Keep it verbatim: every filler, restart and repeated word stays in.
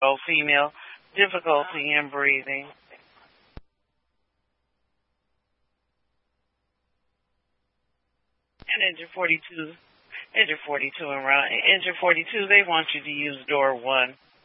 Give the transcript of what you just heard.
female, difficulty in breathing. And enter forty-two, enter forty-two and round. Enter forty-two, they want you to use door one.